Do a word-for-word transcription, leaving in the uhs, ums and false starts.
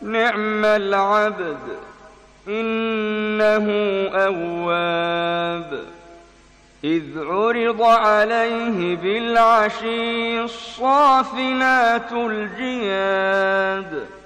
نعم العبد إنه أواب. إذ عرض عليه بالعشي الصافنات الجياد